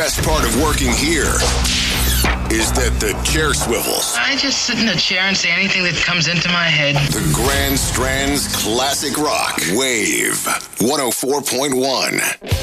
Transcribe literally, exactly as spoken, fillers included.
best part of working here is that the chair swivels. I just sit in a chair and say anything that comes into my head. The Grand Strand's classic rock. Wave one oh four point one.